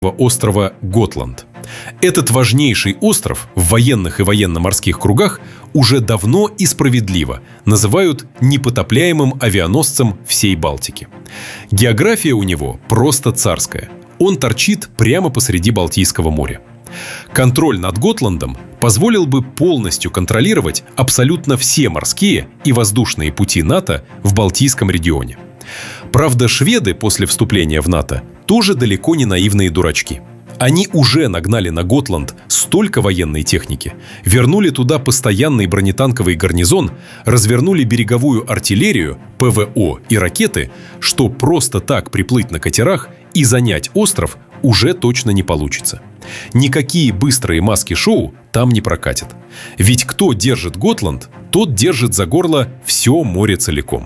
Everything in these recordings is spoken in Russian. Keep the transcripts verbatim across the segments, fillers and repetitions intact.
острова Готланд. Этот важнейший остров в военных и военно-морских кругах уже давно и справедливо называют непотопляемым авианосцем всей Балтики. География у него просто царская. Он торчит прямо посреди Балтийского моря. Контроль над Готландом позволил бы полностью контролировать абсолютно все морские и воздушные пути НАТО в Балтийском регионе. Правда, шведы после вступления в НАТО тоже далеко не наивные дурачки. Они уже нагнали на Готланд столько военной техники, вернули туда постоянный бронетанковый гарнизон, развернули береговую артиллерию, ПВО и ракеты, что просто так приплыть на катерах и занять остров уже точно не получится. Никакие быстрые маски-шоу там не прокатят. Ведь кто держит Готланд, тот держит за горло все море целиком.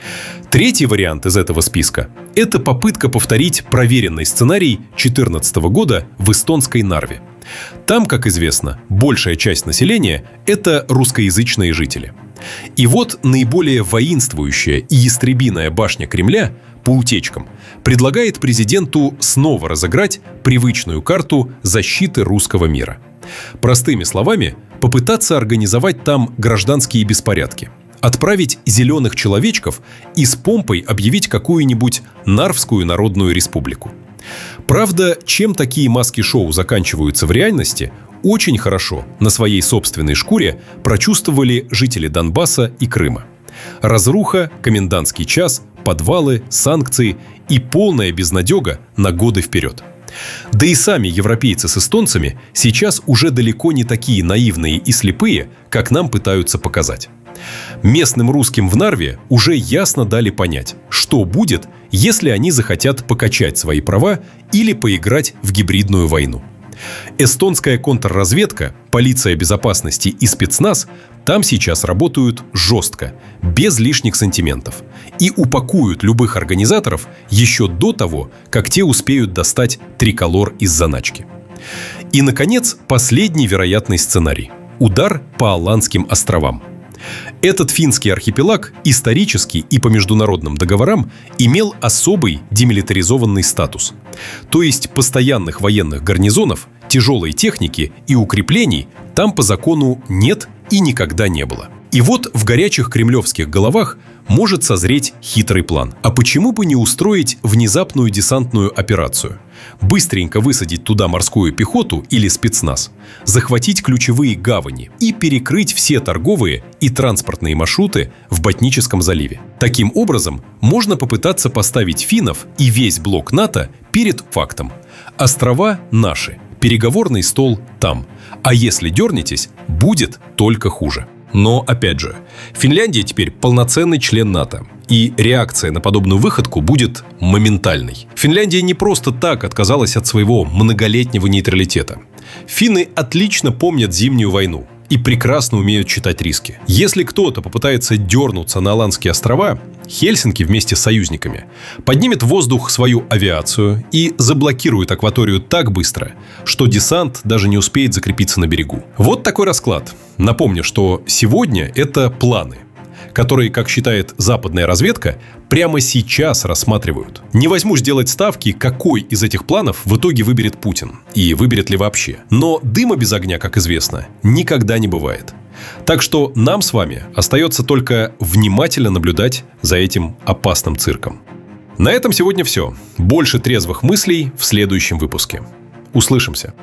Третий вариант из этого списка – это попытка повторить проверенный сценарий две тысячи четырнадцатого года в эстонской Нарве. Там, как известно, большая часть населения – это русскоязычные жители. И вот наиболее воинствующая и ястребиная башня Кремля по утечкам предлагает президенту снова разыграть привычную карту защиты русского мира. Простыми словами, попытаться организовать там гражданские беспорядки. Отправить зеленых человечков и с помпой объявить какую-нибудь Нарвскую народную республику. Правда, чем такие маски-шоу заканчиваются в реальности, очень хорошо на своей собственной шкуре прочувствовали жители Донбасса и Крыма. Разруха, комендантский час, подвалы, санкции и полная безнадега на годы вперед. Да и сами европейцы с эстонцами сейчас уже далеко не такие наивные и слепые, как нам пытаются показать. Местным русским в Нарве уже ясно дали понять, что будет, если они захотят покачать свои права или поиграть в гибридную войну. Эстонская контрразведка, полиция безопасности и спецназ там сейчас работают жестко, без лишних сантиментов, и упакуют любых организаторов еще до того, как те успеют достать триколор из заначки. И, наконец, последний вероятный сценарий – удар по Аландским островам. Этот финский архипелаг исторически и по международным договорам имел особый демилитаризованный статус. То есть постоянных военных гарнизонов, тяжелой техники и укреплений там по закону нет и никогда не было. И вот в горячих кремлевских головах может созреть хитрый план. А почему бы не устроить внезапную десантную операцию? Быстренько высадить туда морскую пехоту или спецназ, захватить ключевые гавани и перекрыть все торговые и транспортные маршруты в Ботническом заливе. Таким образом, можно попытаться поставить финнов и весь блок НАТО перед фактом. Острова наши, переговорный стол там. А если дернетесь, будет только хуже. Но, опять же, Финляндия теперь полноценный член НАТО, и реакция на подобную выходку будет моментальной. Финляндия не просто так отказалась от своего многолетнего нейтралитета. Финны отлично помнят Зимнюю войну и прекрасно умеют читать риски. Если кто-то попытается дернуться на Аландские острова, Хельсинки вместе с союзниками поднимет в воздух свою авиацию и заблокирует акваторию так быстро, что десант даже не успеет закрепиться на берегу. Вот такой расклад. Напомню, что сегодня это планы, которые, как считает западная разведка, прямо сейчас рассматривают. Не возьмусь делать ставки, какой из этих планов в итоге выберет Путин, и выберет ли вообще. Но дыма без огня, как известно, никогда не бывает. Так что нам с вами остается только внимательно наблюдать за этим опасным цирком. На этом сегодня все. Больше трезвых мыслей в следующем выпуске. Услышимся.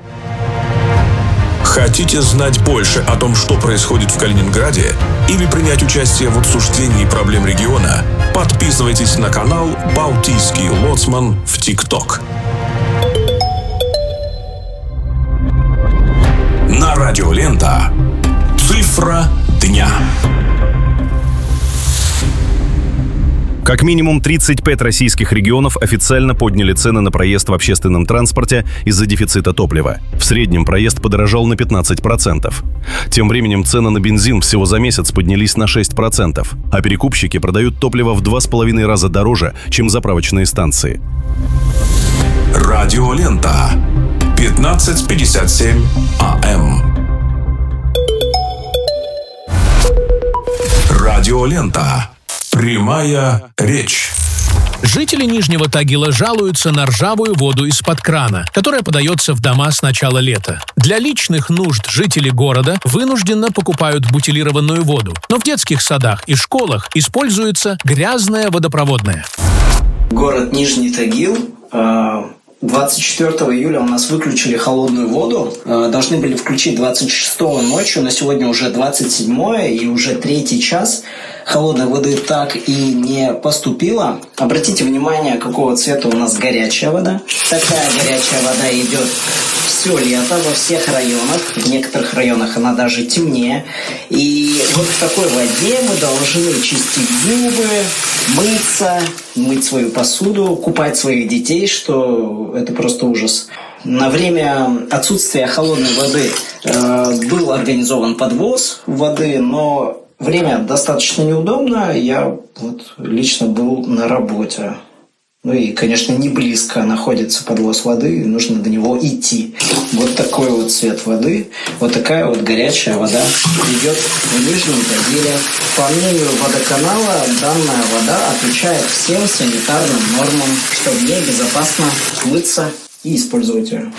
Хотите знать больше о том, что происходит в Калининграде, или принять участие в обсуждении проблем региона? Подписывайтесь на канал «Балтийский лоцман» в ТикТок. На радио Лента. Цифра дня. Как минимум тридцать пять российских регионов официально подняли цены на проезд в общественном транспорте из-за дефицита топлива. В среднем проезд подорожал на пятнадцать процентов. Тем временем цены на бензин всего за месяц поднялись на шесть процентов, а перекупщики продают топливо в два с половиной раза дороже, чем заправочные станции. Радио Лента. пятнадцать пятьдесят семь АМ. Радио Лента. Прямая речь. Жители Нижнего Тагила жалуются на ржавую воду из-под крана, которая подается в дома с начала лета. Для личных нужд жители города вынужденно покупают бутилированную воду, но в детских садах и школах используется грязная водопроводная. Город Нижний Тагил. двадцать четвёртого июля у нас выключили холодную воду. Должны были включить двадцать шестого ночью, на сегодня уже двадцать седьмое и уже третий час. Холодной воды так и не поступило. Обратите внимание, какого цвета у нас горячая вода. Такая горячая вода идет все лето во всех районах. В некоторых районах она даже темнее. И вот в такой воде мы должны чистить зубы, мыться, мыть свою посуду, купать своих детей, что это просто ужас. На время отсутствия холодной воды э, был организован подвоз воды, но время достаточно неудобно. Я вот лично был на работе. Ну и, конечно, не близко находится подвоз воды, нужно до него идти. Вот такой вот цвет воды, вот такая вот горячая вода идет в Нижнем Тагиле. По мнению водоканала, данная вода отвечает всем санитарным нормам, что в ней безопасно мыться и использовать ее.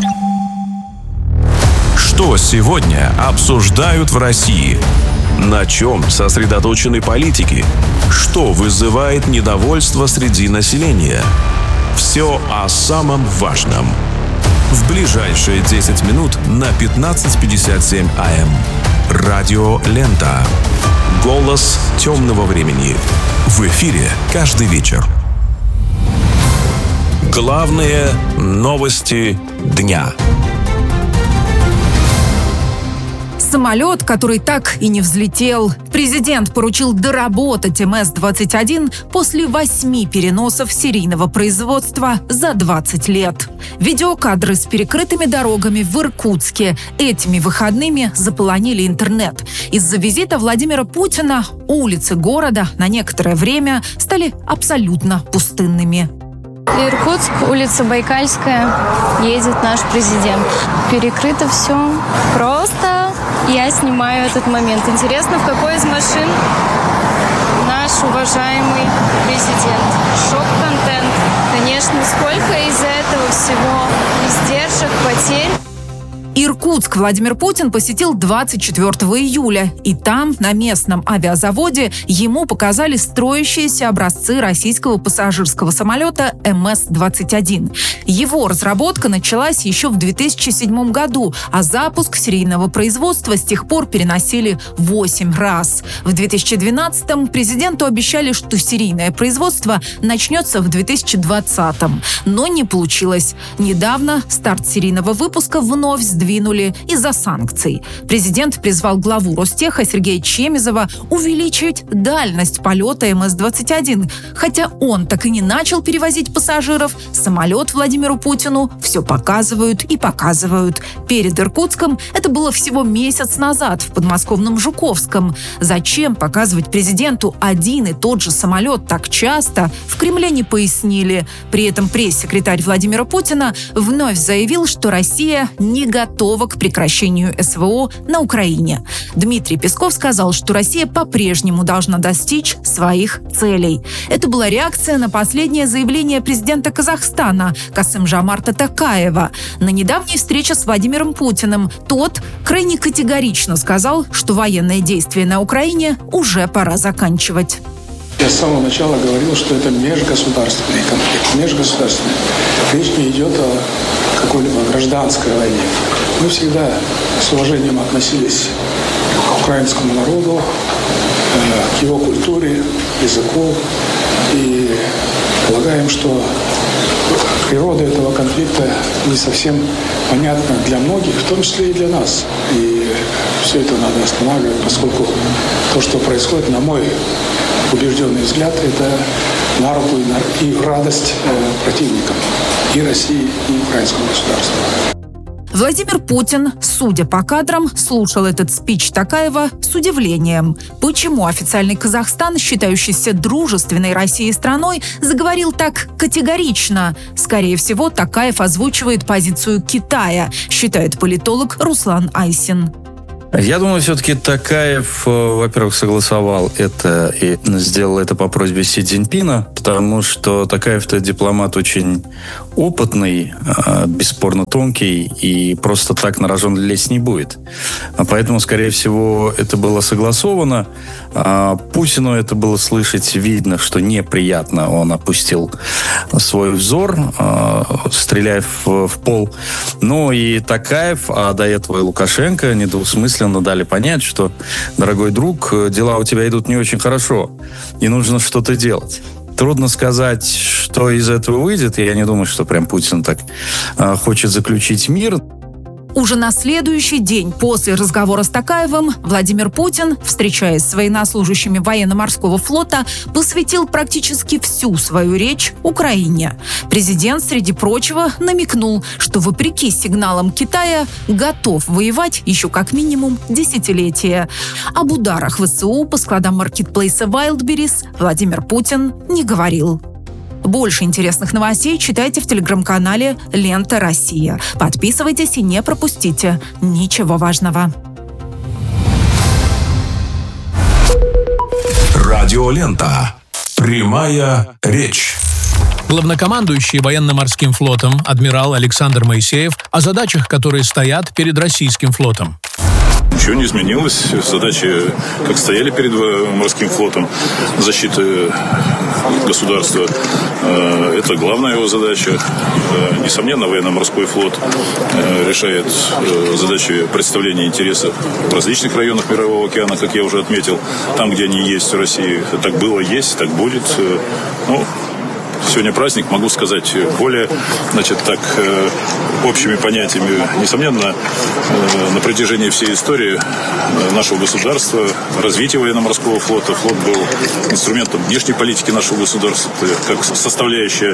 Что сегодня обсуждают в России? На чем сосредоточены политики? Что вызывает недовольство среди населения? Все о самом важном. В ближайшие десять минут на пятнадцать пятьдесят семь АМ. Радио Лента. Голос темного времени. В эфире каждый вечер. Главные новости дня. Самолет, который так и не взлетел. Президент поручил доработать эм эс двадцать один после восьми переносов серийного производства за двадцать лет. Видеокадры с перекрытыми дорогами в Иркутске этими выходными заполонили интернет. Из-за визита Владимира Путина улицы города на некоторое время стали абсолютно пустынными. Иркутск, улица Байкальская, едет наш президент. Перекрыто все. Просто я снимаю этот момент. Интересно, в какой из машин наш уважаемый президент. Шок-контент. Конечно, сколько из-за этого всего издержек, потерь. Иркутск Владимир Путин посетил двадцать четвёртого июля, и там, на местном авиазаводе, ему показали строящиеся образцы российского пассажирского самолета эм эс двадцать один. Его разработка началась еще в две тысячи седьмом году, а запуск серийного производства с тех пор переносили восемь раз. В две тысячи двенадцатом президенту обещали, что серийное производство начнется в две тысячи двадцатом. Но не получилось. Недавно старт серийного выпуска вновь сдвинули из-за санкций. Президент призвал главу Ростеха Сергея Чемизова увеличить дальность полета эм эс двадцать один. Хотя он так и не начал перевозить пассажиров, самолет Владимиру Путину все показывают и показывают. Перед Иркутском это было всего месяц назад в подмосковном Жуковском. Зачем показывать президенту один и тот же самолет так часто, в Кремле не пояснили. При этом пресс-секретарь Владимира Путина вновь заявил, что Россия не готова готова к прекращению эс вэ о на Украине. Дмитрий Песков сказал, что Россия по-прежнему должна достичь своих целей. Это была реакция на последнее заявление президента Казахстана Касым-Жомарта Токаева. На недавней встрече с Владимиром Путиным тот крайне категорично сказал, что военные действия на Украине уже пора заканчивать. Я с самого начала говорил, что это межгосударственный конфликт. Межгосударственный. Речь не идет о какой-либо гражданской войне. Мы всегда с уважением относились к украинскому народу, к его культуре, языку. И полагаем, что природа этого конфликта не совсем понятна для многих, в том числе и для нас. И все это надо останавливать, поскольку то, что происходит, на мой убежденный взгляд, это на руку и, на, и в радость э, противникам и России, и украинского государства. Владимир Путин, судя по кадрам, слушал этот спич Токаева с удивлением. Почему официальный Казахстан, считающийся дружественной Россией страной, заговорил так категорично? Скорее всего, Токаев озвучивает позицию Китая, считает политолог Руслан Айсин. Я думаю, все-таки Токаев, во-первых, согласовал это и сделал это по просьбе Си Цзиньпина, потому что Токаев-то дипломат очень опытный, бесспорно тонкий, и просто так на рожон лезть не будет. Поэтому, скорее всего, это было согласовано. Путину это было слышать, видно, что неприятно. Он опустил свой взор, стреляя в, в пол. Ну и Токаев, а до этого и Лукашенко недвусмысленно дали понять, что, дорогой друг, дела у тебя идут не очень хорошо, и нужно что-то делать. Трудно сказать, что из этого выйдет. Я не думаю, что прям Путин так э, хочет заключить мир. Уже на следующий день после разговора с Токаевым Владимир Путин, встречаясь с военнослужащими военно-морского флота, посвятил практически всю свою речь Украине. Президент, среди прочего, намекнул, что вопреки сигналам Китая готов воевать еще как минимум десятилетия. Об ударах ВСУ по складам маркетплейса Wildberries Владимир Путин не говорил. Больше интересных новостей читайте в телеграм-канале «Лента Россия». Подписывайтесь и не пропустите ничего важного. Радиолента. Прямая речь. Главнокомандующий военно-морским флотом адмирал Александр Моисеев о задачах, которые стоят перед российским флотом. Ничего не изменилось. Задачи, как стояли перед морским флотом, защиты государства, это главная его задача. Несомненно, военно-морской флот решает задачи представления интересов в различных районах Мирового океана, как я уже отметил, там, где они есть в России. Так было, есть, так будет. Ну, сегодня праздник, могу сказать более, значит, так, э, общими понятиями. Несомненно, э, на протяжении всей истории нашего государства, развития военно-морского флота, флот был инструментом внешней политики нашего государства, как составляющая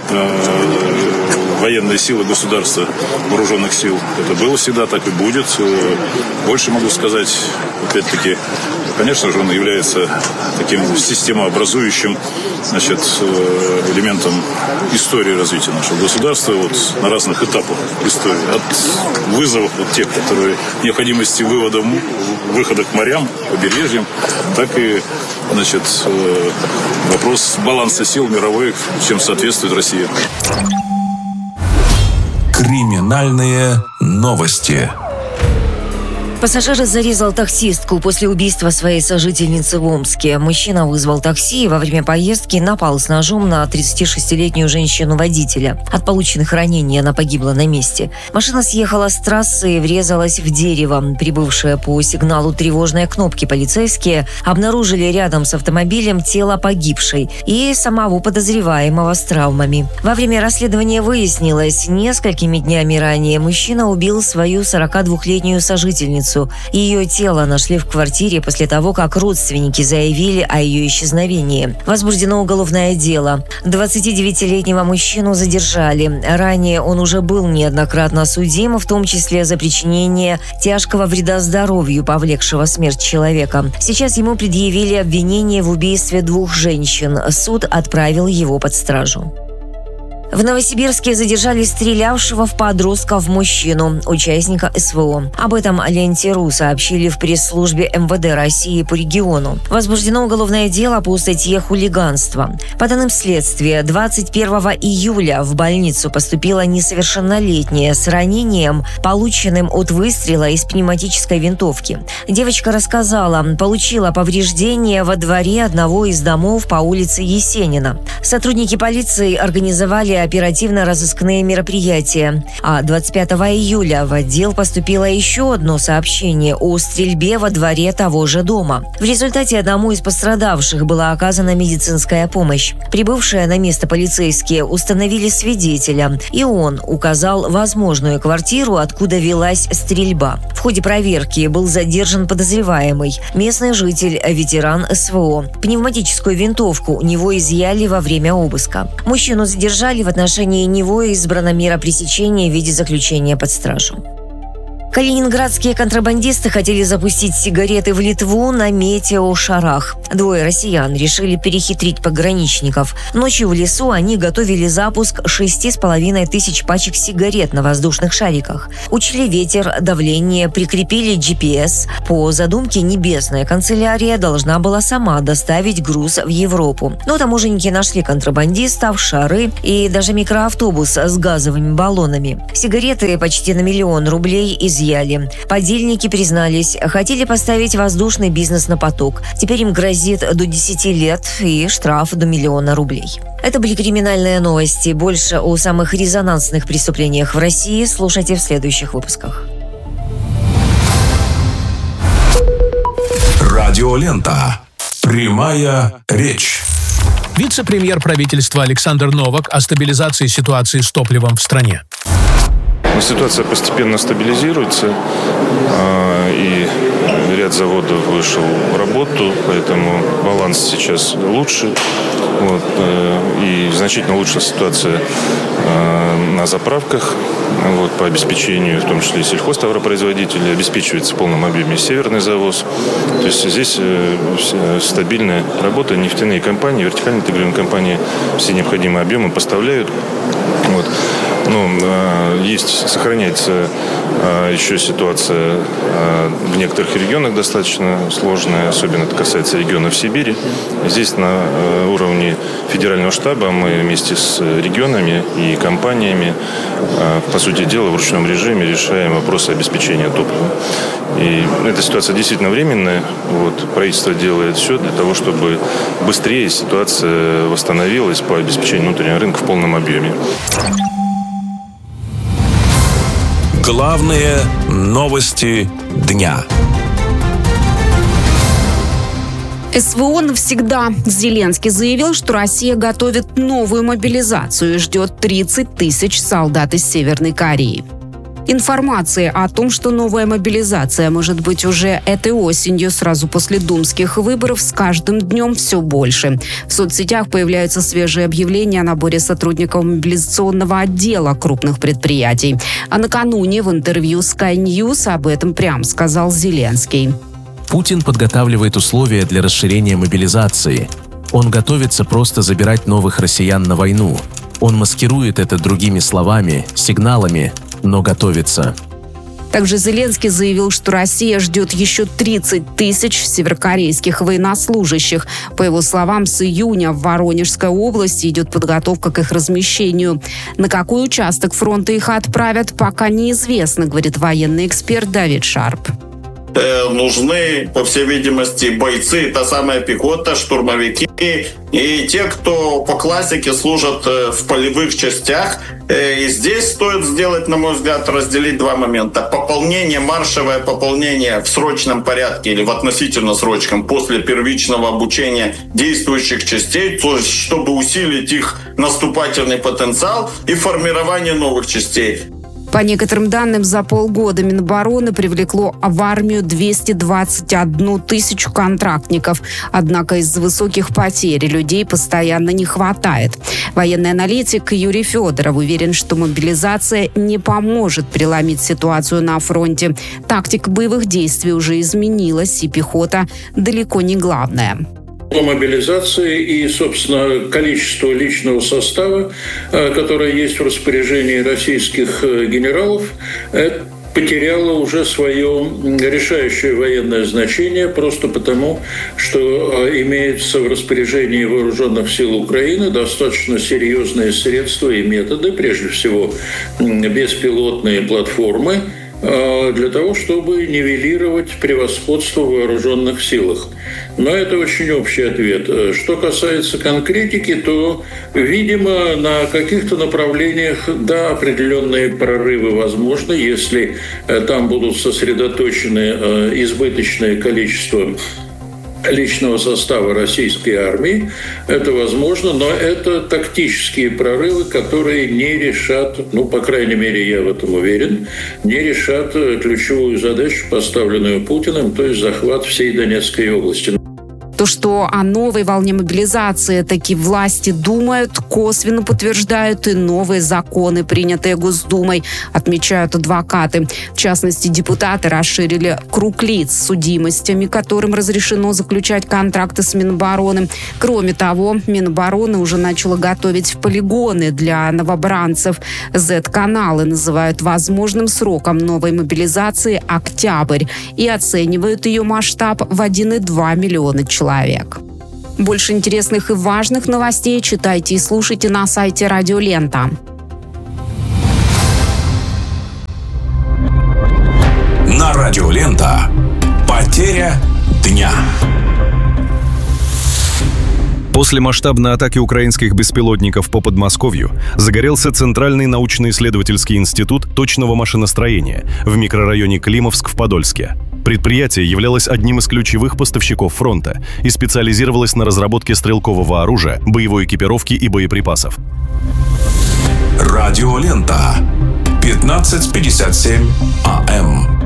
э, военной силы государства, вооруженных сил. Это было всегда, так и будет. Больше могу сказать, опять-таки, конечно же, он является таким системообразующим, значит, элементом истории развития нашего государства вот, на разных этапах истории. От вызовов вот тех, которые необходимости вывода, выхода к морям, побережьям, так и, значит, вопрос баланса сил мировой, чем соответствует Россия. Криминальные новости. Пассажир зарезал таксистку после убийства своей сожительницы в Омске. Мужчина вызвал такси и во время поездки напал с ножом на тридцатишестилетнюю женщину-водителя. От полученных ранений она погибла на месте. Машина съехала с трассы и врезалась в дерево. Прибывшие по сигналу тревожной кнопки полицейские обнаружили рядом с автомобилем тело погибшей и самого подозреваемого с травмами. Во время расследования выяснилось, несколькими днями ранее мужчина убил свою сорокадвухлетнюю сожительницу. Ее тело нашли в квартире после того, как родственники заявили о ее исчезновении. Возбуждено уголовное дело. двадцатидевятилетнего мужчину задержали. Ранее он уже был неоднократно судим, в том числе за причинение тяжкого вреда здоровью, повлекшего смерть человека. Сейчас ему предъявили обвинение в убийстве двух женщин. Суд отправил его под стражу. В Новосибирске задержали стрелявшего в подростков мужчину, участника СВО. Об этом Ленте.ру сообщили в пресс-службе эм вэ дэ России по региону. Возбуждено уголовное дело по статье «Хулиганство». По данным следствия, двадцать первого июля в больницу поступила несовершеннолетняя с ранением, полученным от выстрела из пневматической винтовки. Девочка рассказала, получила повреждения во дворе одного из домов по улице Есенина. Сотрудники полиции организовали оперативно-розыскные мероприятия. А двадцать пятого июля в отдел поступило еще одно сообщение о стрельбе во дворе того же дома. В результате одному из пострадавших была оказана медицинская помощь. Прибывшие на место полицейские установили свидетеля, и он указал возможную квартиру, откуда велась стрельба. В ходе проверки был задержан подозреваемый, местный житель, ветеран СВО. Пневматическую винтовку у него изъяли во время обыска. Мужчину задержали, в отношении него избрана мера пресечения в виде заключения под стражу. Калининградские контрабандисты хотели запустить сигареты в Литву на метеошарах. Двое россиян решили перехитрить пограничников. Ночью в лесу они готовили запуск шести с половиной тысяч пачек сигарет на воздушных шариках. Учли ветер, давление, прикрепили джи пи эс. По задумке небесная канцелярия должна была сама доставить груз в Европу. Но таможенники нашли контрабандистов, шары и даже микроавтобус с газовыми баллонами. Сигареты почти на миллион рублей из изъяли. Подельники признались, хотели поставить воздушный бизнес на поток. Теперь им грозит до десяти лет и штраф до миллиона рублей. Это были криминальные новости. Больше о самых резонансных преступлениях в России слушайте в следующих выпусках. Радиолента. Прямая речь. Вице-премьер правительства Александр Новак о стабилизации ситуации с топливом в стране. Ситуация постепенно стабилизируется, и ряд заводов вышел в работу, поэтому баланс сейчас лучше. Вот, и значительно лучше ситуация на заправках. Вот, по обеспечению, в том числе и сельхозтоваропроизводителей, обеспечивается в полном объеме северный завоз. То есть здесь стабильная работа. Нефтяные компании, вертикально интегрированные компании все необходимые объемы поставляют. Вот. Но э, есть, сохраняется э, еще ситуация э, в некоторых регионах достаточно сложная, особенно это касается регионов Сибири. Здесь на э, уровне федерального штаба мы вместе с регионами и компаниями, э, по сути дела, в ручном режиме решаем вопросы обеспечения топливом. И эта ситуация действительно временная. Вот, правительство делает все для того, чтобы быстрее ситуация восстановилась по обеспечению внутреннего рынка в полном объеме. Главные новости дня. СВО навсегда. Зеленский заявил, что Россия готовит новую мобилизацию и ждет тридцать тысяч солдат из Северной Кореи. Информация о том, что новая мобилизация может быть уже этой осенью, сразу после думских выборов, с каждым днем все больше. В соцсетях появляются свежие объявления о наборе сотрудников мобилизационного отдела крупных предприятий. А накануне в интервью Sky News об этом прямо сказал Зеленский. Путин подготавливает условия для расширения мобилизации. Он готовится просто забирать новых россиян на войну. Он маскирует это другими словами, сигналами, но готовится. Также Зеленский заявил, что Россия ждет еще тридцать тысяч северокорейских военнослужащих. По его словам, с июня в Воронежской области идет подготовка к их размещению. На какой участок фронта их отправят, пока неизвестно, говорит военный эксперт Давид Шарп. Нужны, по всей видимости, бойцы, та самая пехота, штурмовики и те, кто по классике служат в полевых частях. И здесь стоит сделать, на мой взгляд, разделить два момента. Пополнение, маршевое пополнение в срочном порядке или в относительно срочном после первичного обучения действующих частей, то есть чтобы усилить их наступательный потенциал, и формирование новых частей. По некоторым данным, за полгода Минобороны привлекло в армию двести двадцать одну тысячу контрактников. Однако из-за высоких потерь людей постоянно не хватает. Военный аналитик Юрий Федоров уверен, что мобилизация не поможет преломить ситуацию на фронте. Тактика боевых действий уже изменилась, и пехота далеко не главная. По мобилизации и, собственно, количество личного состава, которое есть в распоряжении российских генералов, потеряло уже свое решающее военное значение просто потому, что имеется в распоряжении вооруженных сил Украины достаточно серьезные средства и методы, прежде всего беспилотные платформы, для того, чтобы нивелировать превосходство в вооруженных силах. Но это очень общий ответ. Что касается конкретики, то, видимо, на каких-то направлениях, да, определенные прорывы возможны, если там будут сосредоточены избыточное количество личного состава российской армии. Это возможно, но это тактические прорывы, которые не решат, ну, по крайней мере, я в этом уверен, не решат ключевую задачу, поставленную Путиным, то есть захват всей Донецкой области. То, что о новой волне мобилизации таки власти думают, косвенно подтверждают и новые законы, принятые Госдумой, отмечают адвокаты. В частности, депутаты расширили круг лиц, судимостями которым разрешено заключать контракты с Минобороны. Кроме того, Минобороны уже начала готовить полигоны для новобранцев. зет-каналы называют возможным сроком новой мобилизации октябрь и оценивают ее масштаб в один и два миллиона человек. Больше интересных и важных новостей читайте и слушайте на сайте Радио Лента. На Радио Лента. Потеря дня. После масштабной атаки украинских беспилотников по Подмосковью загорелся Центральный научно-исследовательский институт точного машиностроения в микрорайоне Климовск в Подольске. Предприятие являлось одним из ключевых поставщиков фронта и специализировалось на разработке стрелкового оружия, боевой экипировки и боеприпасов. Радио Лента. пятнадцать пятьдесят семь АМ.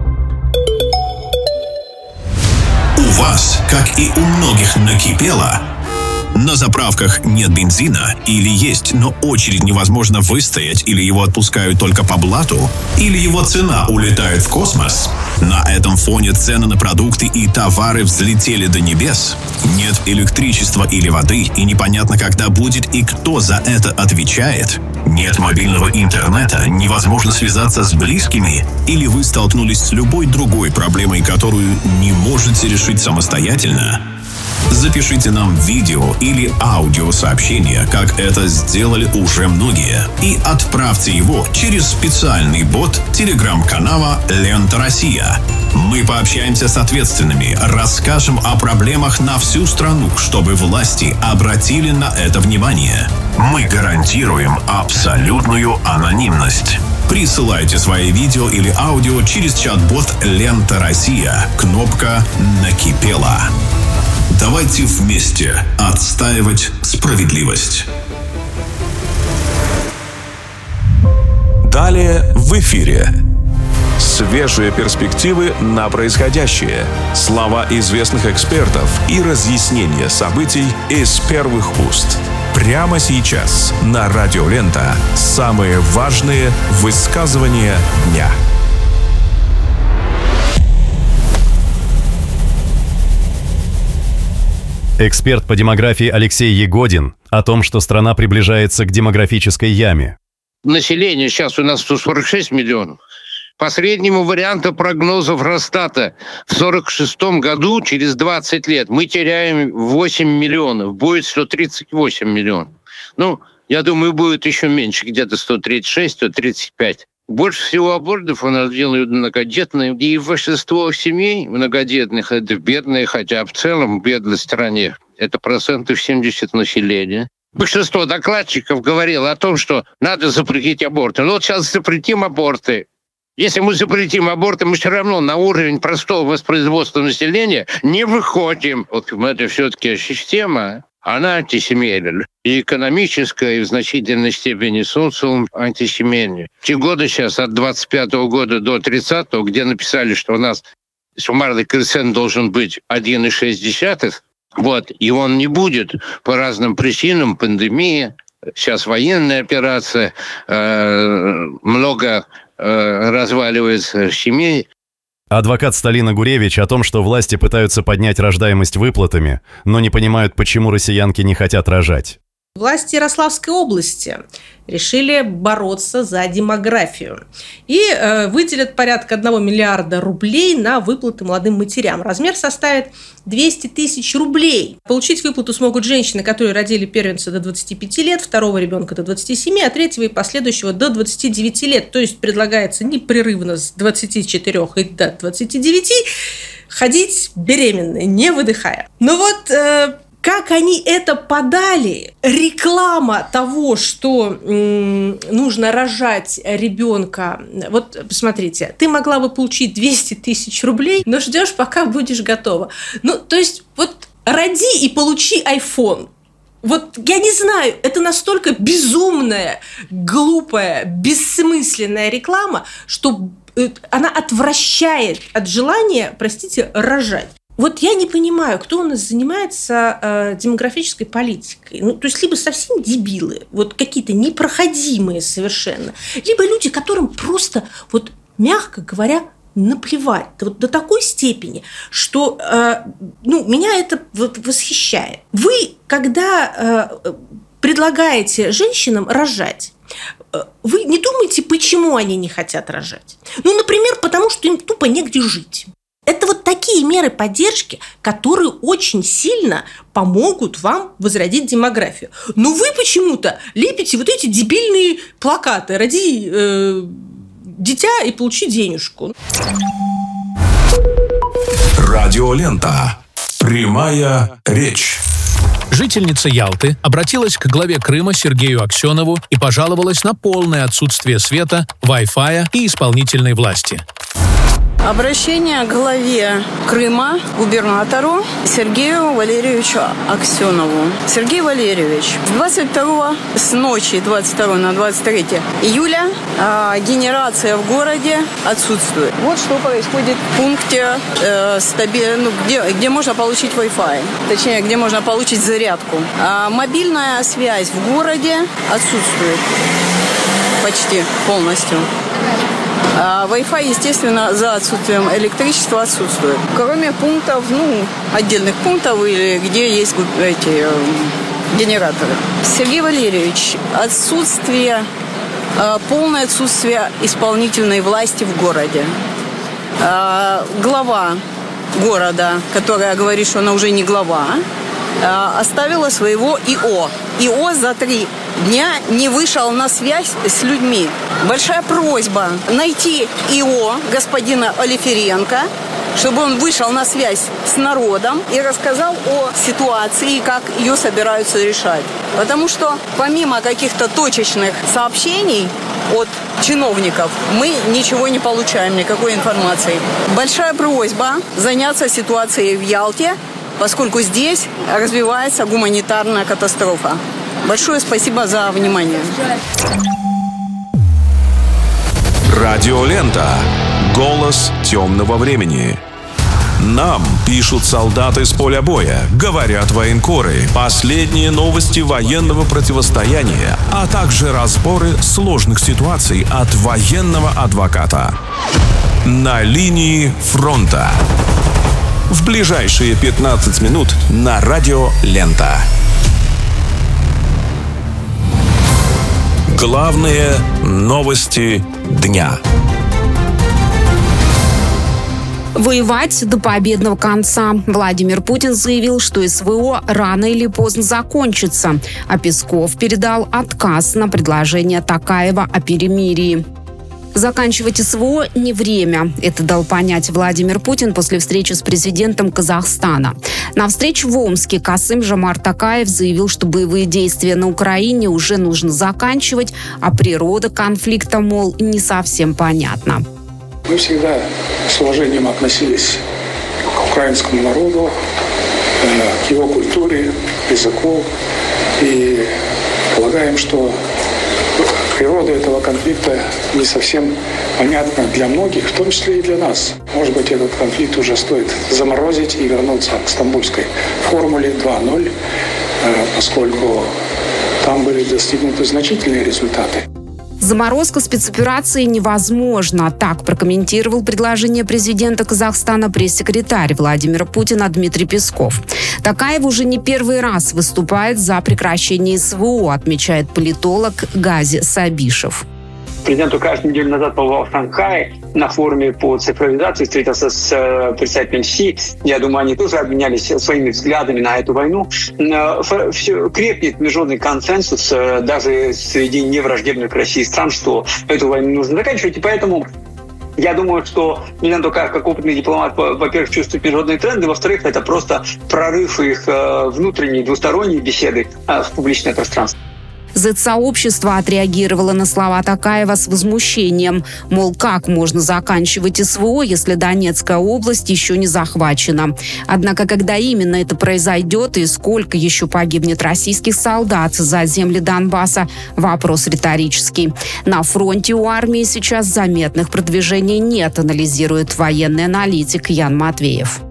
У вас, как и у многих, накипело? На заправках нет бензина или есть, но очередь невозможно выстоять, или его отпускают только по блату, или его цена улетает в космос. На этом фоне цены на продукты и товары взлетели до небес. Нет электричества или воды, и непонятно, когда будет и кто за это отвечает. Нет мобильного интернета, невозможно связаться с близкими, или вы столкнулись с любой другой проблемой, которую не можете решить самостоятельно. Запишите нам видео или аудиосообщение, как это сделали уже многие, и отправьте его через специальный бот телеграм-канала «Лента Россия». Мы пообщаемся с ответственными, расскажем о проблемах на всю страну, чтобы власти обратили на это внимание. Мы гарантируем абсолютную анонимность. Присылайте свои видео или аудио через чат-бот «Лента Россия». Кнопка «Накипела». Давайте вместе отстаивать справедливость. Далее в эфире. Свежие перспективы на происходящее, слова известных экспертов и разъяснения событий из первых уст. Прямо сейчас на Радио Лента самые важные высказывания дня. Эксперт по демографии Алексей Ягодин о том, что страна приближается к демографической яме. Население сейчас у нас сто сорок шесть миллионов. По среднему варианту прогнозов Росстата в сорок шестом году, через двадцать лет, мы теряем восемь миллионов. Будет сто тридцать восемь миллионов. Ну, я думаю, будет еще меньше, где-то сто тридцать шесть - сто тридцать пять. Больше всего абортов у нас делают многодетные. И большинство семей многодетных – это бедные, хотя в целом в бедной стране это процентов семьдесят населения. Большинство докладчиков говорило о том, что надо запретить аборты. Ну вот сейчас запретим аборты. Если мы запретим аборты, мы все равно на уровень простого воспроизводства населения не выходим. Вот это все-таки система, она антисемейная. И экономическая, и в значительной степени социум антисемейный. Те годы сейчас, от двадцать пятого года до тридцатого, где написали, что у нас суммарный коэффициент должен быть один целых шесть десятых, вот, и он не будет по разным причинам, пандемия, сейчас военная операция, э, много э, разваливается семей. Адвокат Сталина Гуревич о том, что власти пытаются поднять рождаемость выплатами, но не понимают, почему россиянки не хотят рожать. Власти Ярославской области решили бороться за демографию и э, выделят порядка одного миллиарда рублей на выплаты молодым матерям. Размер составит двести тысяч рублей. Получить выплату смогут женщины, которые родили первенца до двадцати пяти лет, второго ребенка до двадцати семи, а третьего и последующего до двадцати девяти лет. То есть предлагается непрерывно с двадцати четырёх и до двадцати девяти ходить беременной, не выдыхая. Ну вот... Э, Как они это подали? Реклама того, что м, нужно рожать ребенка. Вот, посмотрите, ты могла бы получить двести тысяч рублей, но ждешь, пока будешь готова. Ну, то есть, вот роди и получи айфон. Вот я не знаю, это настолько безумная, глупая, бессмысленная реклама, что она отвращает от желания, простите, рожать. Вот я не понимаю, кто у нас занимается э, демографической политикой. Ну, то есть, либо совсем дебилы, вот какие-то непроходимые совершенно, либо люди, которым просто, вот, мягко говоря, наплевать. Вот до такой степени, что э, ну, меня это вот восхищает. Вы, когда э, предлагаете женщинам рожать, вы не думаете, почему они не хотят рожать? Ну, например, потому что им тупо негде жить. Это вот такие меры поддержки, которые очень сильно помогут вам возродить демографию. Но вы почему-то лепите вот эти дебильные плакаты «Роди э, дитя и получи денежку». Радиолента. Прямая речь. Жительница Ялты обратилась к главе Крыма Сергею Аксенову и пожаловалась на полное отсутствие света, Wi-Fi и исполнительной власти. Обращение к главе Крыма, губернатору Сергею Валерьевичу Аксенову. Сергей Валерьевич, с двадцать второго, с ночи двадцать второго на двадцать третье июля э, генерация в городе отсутствует. Вот что происходит в пункте, э, стаби- ну, где, где можно получить Wi-Fi. Точнее, где можно получить зарядку. А мобильная связь в городе отсутствует почти полностью. А Wi-Fi, естественно, за отсутствием электричества отсутствует. Кроме пунктов, ну, отдельных пунктов, или где есть эти э, генераторы. Сергей Валерьевич, отсутствие, э, полное отсутствие исполнительной власти в городе. Э, глава города, которая говорит, что она уже не глава, э, оставила своего ИО. ИО за три дня не вышел на связь с людьми. Большая просьба найти ИО господина Олефиренко, чтобы он вышел на связь с народом и рассказал о ситуации и как ее собираются решать. Потому что помимо каких-то точечных сообщений от чиновников мы ничего не получаем, никакой информации. Большая просьба заняться ситуацией в Ялте, поскольку здесь развивается гуманитарная катастрофа. Большое спасибо за внимание. Радиолента. Голос темного времени. Нам пишут солдаты с поля боя, говорят военкоры, последние новости военного противостояния, а также разборы сложных ситуаций от военного адвоката. На линии фронта. В ближайшие пятнадцать минут на Радио Лента. Главные новости дня. Воевать до победного конца. Владимир Путин заявил, что СВО рано или поздно закончится, а Песков передал отказ на предложение Токаева о перемирии. Заканчивать СВО не время. Это дал понять Владимир Путин после встречи с президентом Казахстана. На встрече в Омске Касым-Жомарт Токаев заявил, что боевые действия на Украине уже нужно заканчивать, а природа конфликта, мол, не совсем понятна. Мы всегда с уважением относились к украинскому народу, к его культуре, языку и полагаем, что природа этого конфликта не совсем понятна для многих, в том числе и для нас. Может быть, этот конфликт уже стоит заморозить и вернуться к стамбульской формуле два ноль, поскольку там были достигнуты значительные результаты. Заморозка спецоперации невозможна. Так прокомментировал предложение президента Казахстана пресс-секретарь Владимира Путина Дмитрий Песков. Токаев уже не первый раз выступает за прекращение СВО, отмечает политолог Гази Сабишев. Президент каждую неделю назад побывал в Шанхае на форуме по цифровизации, встретился с представителем Си. Я думаю, они тоже обменялись своими взглядами на эту войну. Все крепнет международный консенсус даже среди невраждебных к России стран, что эту войну нужно заканчивать. И поэтому я думаю, что президент Токаев, как опытный дипломат, во-первых, чувствует международные тренды, во-вторых, это просто прорыв их внутренней двусторонней беседы в публичное пространство. Зет-сообщество отреагировало на слова Токаева с возмущением. Мол, как можно заканчивать СВО, если Донецкая область еще не захвачена? Однако, когда именно это произойдет и сколько еще погибнет российских солдат за земли Донбасса, вопрос риторический. На фронте у армии сейчас заметных продвижений нет, анализирует военный аналитик Ян Матвеев.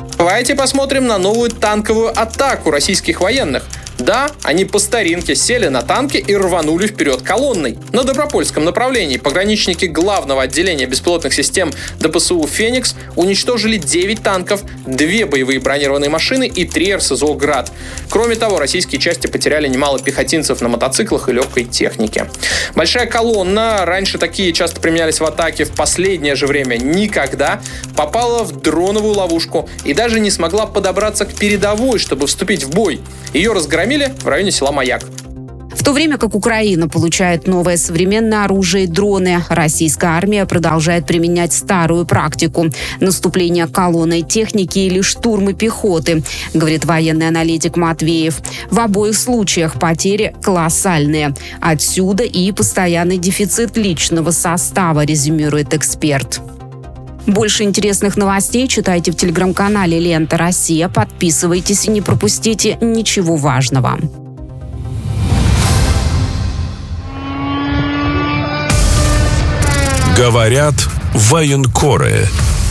Давайте посмотрим на новую танковую атаку российских военных. Да, они по старинке сели на танки и рванули вперед колонной. На Добропольском направлении пограничники главного отделения беспилотных систем ДПСУ «Феникс» уничтожили девять танков, две боевые бронированные машины и три эр эс зо «Град». Кроме того, российские части потеряли немало пехотинцев на мотоциклах и легкой технике. Большая колонна, раньше такие часто применялись в атаке, в последнее же время никогда, попала в дроновую ловушку и даже не смогла подобраться к передовой, чтобы вступить в бой. Ее разгромили в районе села Маяк. В то время как Украина получает новое современное оружие и дроны, российская армия продолжает применять старую практику – наступление колонной техники или штурмы пехоты, говорит военный аналитик Матвеев. В обоих случаях потери колоссальные. Отсюда и постоянный дефицит личного состава, резюмирует эксперт. Больше интересных новостей читайте в телеграм-канале «Лента Россия». Подписывайтесь и не пропустите ничего важного. Говорят военкоры.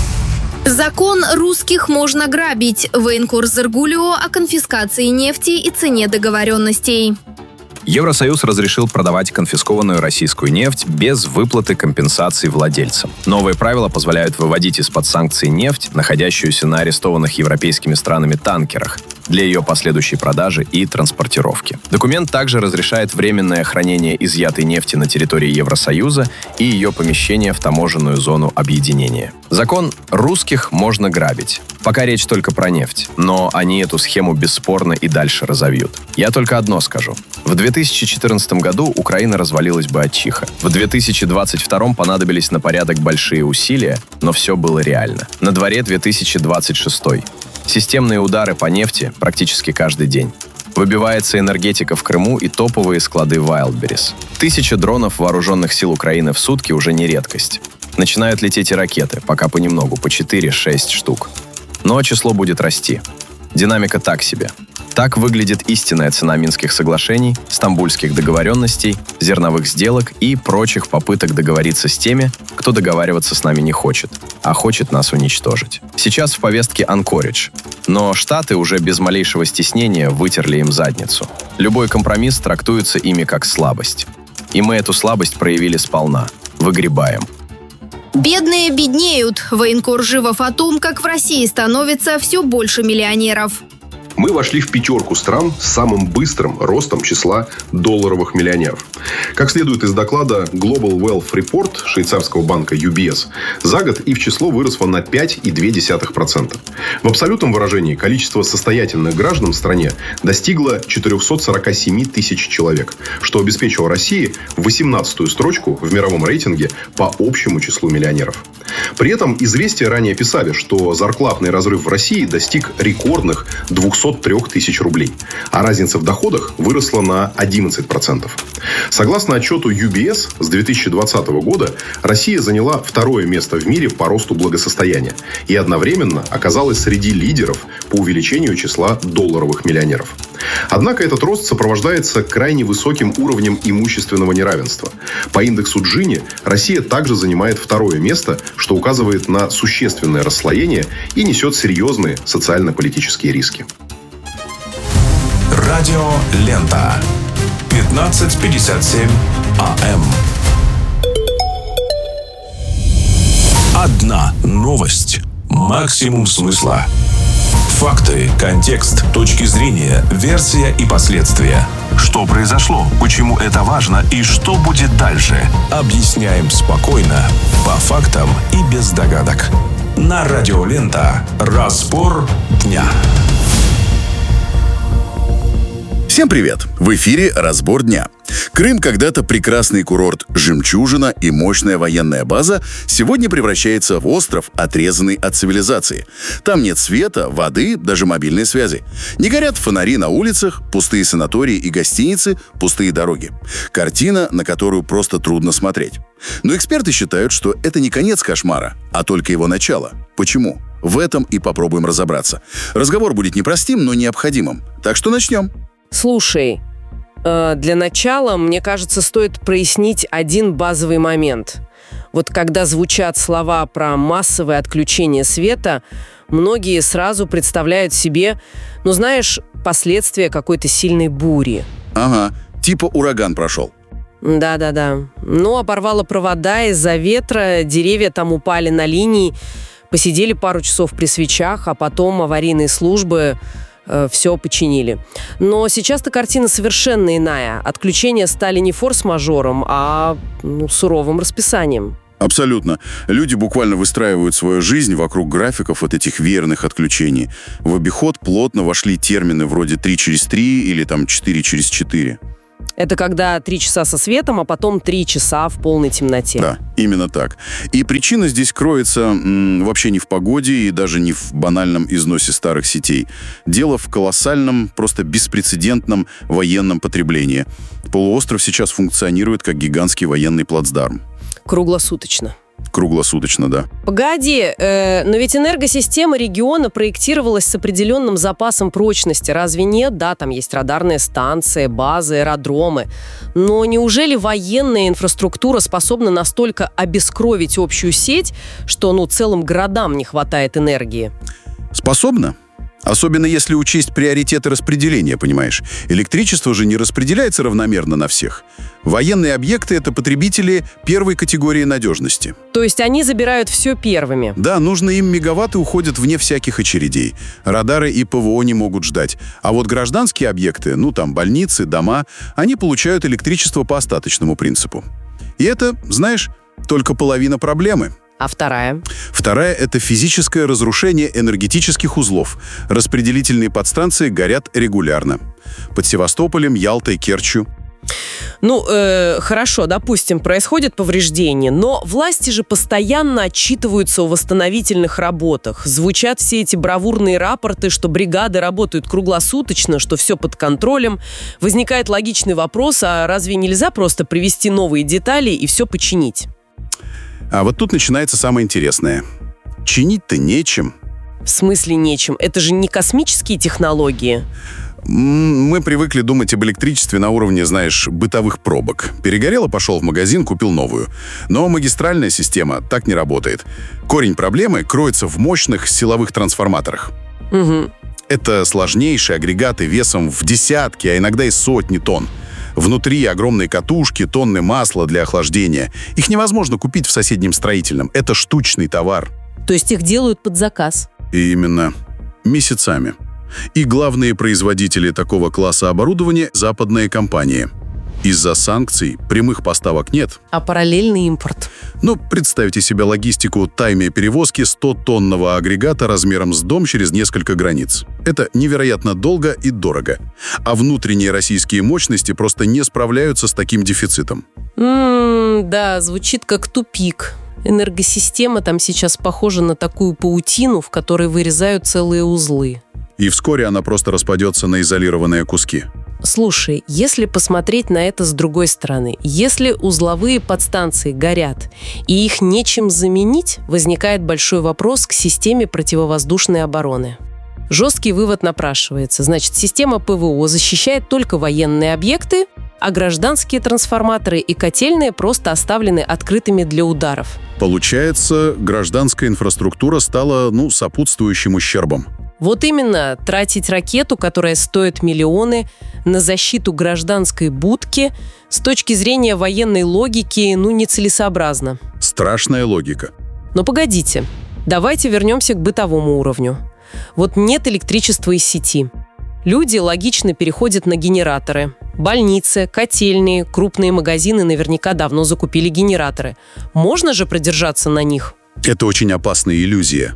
Закон русских можно грабить. Военкор Зергулио о конфискации нефти и цене договоренностей. Евросоюз разрешил продавать конфискованную российскую нефть без выплаты компенсаций владельцам. Новые правила позволяют выводить из-под санкций нефть, находящуюся на арестованных европейскими странами танкерах, для ее последующей продажи и транспортировки. Документ также разрешает временное хранение изъятой нефти на территории Евросоюза и ее помещение в таможенную зону объединения. Закон русских можно грабить. Пока речь только про нефть, но они эту схему бесспорно и дальше разовьют. Я только одно скажу. В две тысячи четырнадцатом году Украина развалилась бы от чиха. В две тысячи двадцать втором понадобились на порядок большие усилия, но все было реально. На дворе две тысячи двадцать шестой. Системные удары по нефти практически каждый день. Выбивается энергетика в Крыму и топовые склады Wildberries. Тысяча дронов вооруженных сил Украины в сутки уже не редкость. Начинают лететь и ракеты, пока понемногу, по четыре-шесть штук. Но число будет расти. Динамика так себе. Так выглядит истинная цена Минских соглашений, стамбульских договоренностей, зерновых сделок и прочих попыток договориться с теми, кто договариваться с нами не хочет, а хочет нас уничтожить. Сейчас в повестке Анкоридж, но Штаты уже без малейшего стеснения вытерли им задницу. Любой компромисс трактуется ими как слабость. И мы эту слабость проявили сполна. Выгребаем. Бедные беднеют. Военкор Живов о том, как в России становится все больше миллионеров. Мы вошли в пятерку стран с самым быстрым ростом числа долларовых миллионеров. Как следует из доклада Global Wealth Report швейцарского банка ю би эс, за год их число выросло на пять целых две десятых процента. В абсолютном выражении количество состоятельных граждан в стране достигло четыреста сорок семь тысяч человек, что обеспечило России восемнадцатую строчку в мировом рейтинге по общему числу миллионеров. При этом «Известия» ранее писали, что зарплатный разрыв в России достиг рекордных двухсот трёх тысяч рублей, а разница в доходах выросла на одиннадцать процентов. Согласно отчету ю би эс, с две тысячи двадцатого года Россия заняла второе место в мире по росту благосостояния и одновременно оказалась среди лидеров по увеличению числа долларовых миллионеров. Однако этот рост сопровождается крайне высоким уровнем имущественного неравенства. По индексу Джини Россия также занимает второе место, что указывает на существенное расслоение и несет серьезные социально-политические риски. Радио Лента. пятнадцать пятьдесят семь а эм. Одна новость. Максимум смысла. Факты, контекст, точки зрения, версия и последствия. Что произошло, почему это важно и что будет дальше. Объясняем спокойно, по фактам и без догадок. На Радио Лента. Разбор дня. Всем привет! В эфире «Разбор дня». Крым, когда-то прекрасный курорт, жемчужина и мощная военная база, сегодня превращается в остров, отрезанный от цивилизации. Там нет света, воды, даже мобильной связи. Не горят фонари на улицах, пустые санатории и гостиницы, пустые дороги. Картина, на которую просто трудно смотреть. Но эксперты считают, что это не конец кошмара, а только его начало. Почему? В этом и попробуем разобраться. Разговор будет непростым, но необходимым. Так что начнем. Слушай, Для начала, мне кажется, стоит прояснить один базовый момент. Вот когда звучат слова про массовое отключение света, многие сразу представляют себе, ну знаешь, последствия какой-то сильной бури. Ага, типа ураган прошел. Да-да-да. Ну, оборвало провода из-за ветра, деревья там упали на линии, посидели пару часов при свечах, а потом аварийные службы э, все починили. Но сейчас-то картина совершенно иная. Отключения стали не форс-мажором, а ну, суровым расписанием. Абсолютно. Люди буквально выстраивают свою жизнь вокруг графиков вот этих веерных отключений. В обиход плотно вошли термины вроде три через три или там четыре через четыре. Это когда три часа со светом, а потом три часа в полной темноте. Да, именно так. И причина здесь кроется м, вообще не в погоде и даже не в банальном износе старых сетей. Дело в колоссальном, просто беспрецедентном военном потреблении. Полуостров сейчас функционирует как гигантский военный плацдарм. Круглосуточно. Круглосуточно, да. Погоди, э, но ведь энергосистема региона проектировалась с определенным запасом прочности. Разве нет? Да, там есть радарные станции, базы, аэродромы. Но неужели военная инфраструктура способна настолько обескровить общую сеть, что ну, целым городам не хватает энергии? Способна. Особенно если учесть приоритеты распределения, понимаешь? Электричество же не распределяется равномерно на всех. Военные объекты – это потребители первой категории надежности. То есть они забирают все первыми? Да, нужные им мегаватты уходят вне всяких очередей. Радары и ПВО не могут ждать. А вот гражданские объекты, ну там больницы, дома, они получают электричество по остаточному принципу. И это, знаешь, только половина проблемы. А вторая? Вторая – это физическое разрушение энергетических узлов. Распределительные подстанции горят регулярно. Под Севастополем, Ялтой, Керчью. Ну, э, хорошо, допустим, происходит повреждение, но власти же постоянно отчитываются о восстановительных работах. Звучат все эти бравурные рапорты, что бригады работают круглосуточно, что все под контролем. Возникает логичный вопрос, а разве нельзя просто привести новые детали и все починить? А вот тут начинается самое интересное. Чинить-то нечем. В смысле нечем? Это же не космические технологии. Мы привыкли думать об электричестве на уровне, знаешь, бытовых пробок. Перегорело, пошел в магазин, купил новую. Но магистральная система так не работает. Корень проблемы кроется в мощных силовых трансформаторах. Угу. Это сложнейшие агрегаты весом в десятки, а иногда и сотни тонн. Внутри огромные катушки, тонны масла для охлаждения. Их невозможно купить в соседнем строительном. Это штучный товар. То есть их делают под заказ? И именно месяцами. И главные производители такого класса оборудования – западные компании. Из-за санкций прямых поставок нет. А параллельный импорт? Ну, представьте себе логистику тайной перевозки сто-тонного агрегата размером с дом через несколько границ. Это невероятно долго и дорого. А внутренние российские мощности просто не справляются с таким дефицитом. М-м, да, звучит как тупик. Энергосистема там сейчас похожа на такую паутину, в которой вырезают целые узлы. И вскоре она просто распадется на изолированные куски. Слушай, если посмотреть на это с другой стороны, если узловые подстанции горят и их нечем заменить, возникает большой вопрос к системе противовоздушной обороны. Жесткий вывод напрашивается. Значит, система ПВО защищает только военные объекты, а гражданские трансформаторы и котельные просто оставлены открытыми для ударов. Получается, гражданская инфраструктура стала, ну, сопутствующим ущербом. Вот именно, тратить ракету, которая стоит миллионы, на защиту гражданской будки с точки зрения военной логики, ну, нецелесообразно. Страшная логика. Но погодите, давайте вернемся к бытовому уровню. Вот нет электричества из сети. Люди логично переходят на генераторы. Больницы, котельные, крупные магазины наверняка давно закупили генераторы. Можно же продержаться на них? Это очень опасная иллюзия.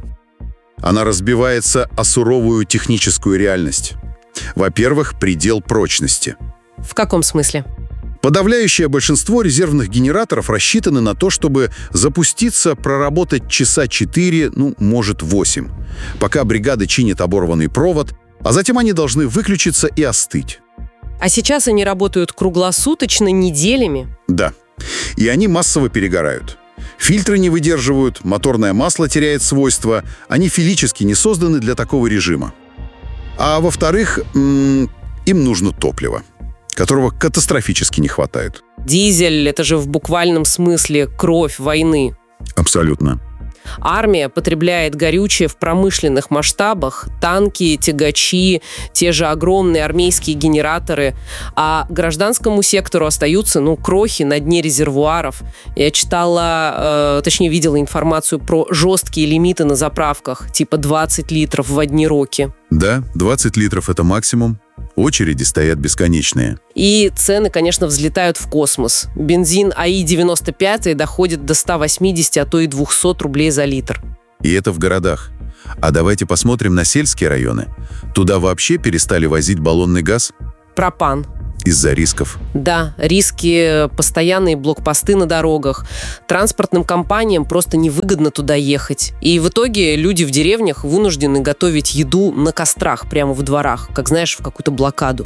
Она разбивается о суровую техническую реальность. Во-первых, предел прочности. В каком смысле? Подавляющее большинство резервных генераторов рассчитаны на то, чтобы запуститься, проработать часа четыре, ну, может, восемь, пока бригада чинит оборванный провод, а затем они должны выключиться и остыть. А сейчас они работают круглосуточно, неделями? Да. И они массово перегорают. Фильтры не выдерживают, моторное масло теряет свойства, они физически не созданы для такого режима. А во-вторых, м- им нужно топливо. которого катастрофически не хватает. Дизель – это же в буквальном смысле кровь войны. Абсолютно. Армия потребляет горючее в промышленных масштабах, танки, тягачи, те же огромные армейские генераторы, а гражданскому сектору остаются, ну, крохи на дне резервуаров. Я читала, э, точнее, видела информацию про жесткие лимиты на заправках, типа двадцать литров в одни роки. Да, двадцать литров – это максимум. Очереди стоят бесконечные. И цены, конечно, взлетают в космос. Бензин АИ девяносто пять доходит до ста восьмидесяти, а то и двухсот рублей за литр. И это в городах. А давайте посмотрим на сельские районы. Туда вообще перестали возить баллонный газ? Пропан. Из-за рисков. Да, риски, постоянные блокпосты на дорогах. Транспортным компаниям просто невыгодно туда ехать. И в итоге люди в деревнях вынуждены готовить еду на кострах прямо в дворах, как, знаешь, в какую-то блокаду.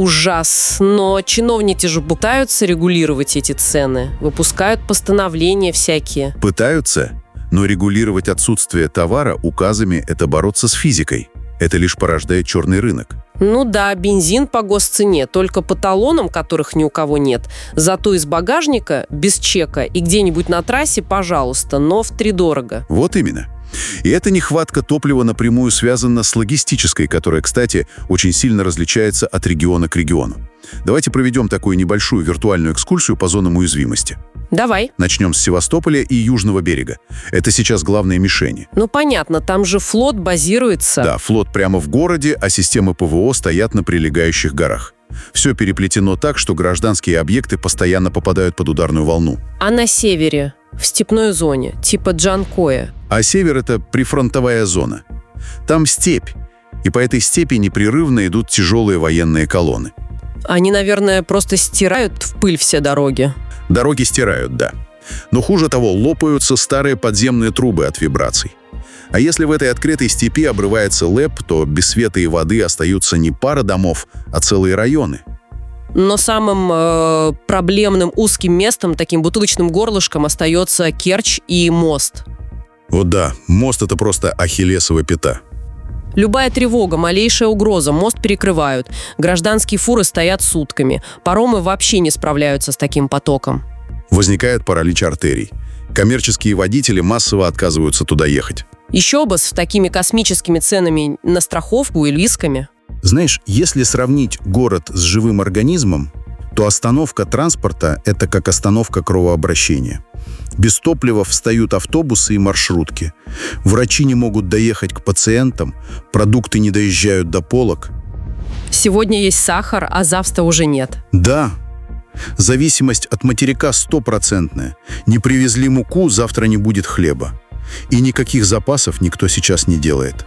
Ужас. Но чиновники же пытаются регулировать эти цены, выпускают постановления всякие. Пытаются, но регулировать отсутствие товара указами – это бороться с физикой. Это лишь порождает черный рынок. Ну да, бензин по госцене, только по талонам, которых ни у кого нет. Зато из багажника, без чека и где-нибудь на трассе, пожалуйста, но втридорого. Вот именно. И эта нехватка топлива напрямую связана с логистической, которая, кстати, очень сильно различается от региона к региону. Давайте проведем такую небольшую виртуальную экскурсию по зонам уязвимости. Давай. Начнем с Севастополя и Южного берега. Это сейчас главные мишени. Ну понятно, там же флот базируется. Да, флот прямо в городе, а системы ПВО стоят на прилегающих горах. Все переплетено так, что гражданские объекты постоянно попадают под ударную волну. А на севере, в степной зоне, типа Джанкоя? А север – это прифронтовая зона. Там степь, и по этой степи непрерывно идут тяжелые военные колонны. Они, наверное, просто стирают в пыль все дороги. Дороги стирают, да. Но хуже того, лопаются старые подземные трубы от вибраций. А если в этой открытой степи обрывается ЛЭП, то без света и воды остаются не пара домов, а целые районы. Но самым э, проблемным узким местом, таким бутылочным горлышком, остается Керчь и мост. Вот да, мост – это просто ахиллесова пята. Любая тревога, малейшая угроза, мост перекрывают. Гражданские фуры стоят сутками. Паромы вообще не справляются с таким потоком. Возникает паралич артерий. Коммерческие водители массово отказываются туда ехать. Еще бы с такими космическими ценами на страховку и рисками. Знаешь, если сравнить город с живым организмом, то остановка транспорта – это как остановка кровообращения. Без топлива встают автобусы и маршрутки. Врачи не могут доехать к пациентам, продукты не доезжают до полок. Сегодня есть сахар, а завтра уже нет. Да. Зависимость от материка стопроцентная. Не привезли муку, завтра не будет хлеба. И никаких запасов никто сейчас не делает.